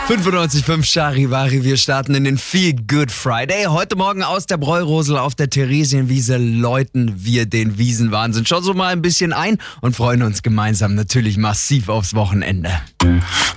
95.5 Charivari, wir starten in den Feel Good Friday. Heute Morgen aus der Bräurosel auf der Theresienwiese läuten wir den Wiesenwahnsinn schon so mal ein bisschen ein und freuen uns gemeinsam natürlich massiv aufs Wochenende.